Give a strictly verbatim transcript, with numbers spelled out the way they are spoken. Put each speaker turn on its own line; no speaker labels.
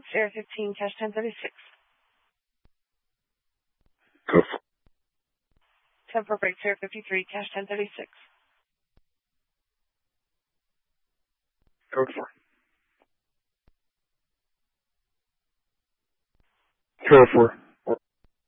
Sierra fifteen, cash ten thirty-six.
Go for
ten four break, Sierra fifty-three, cash ten thirty-six.
Go for Go for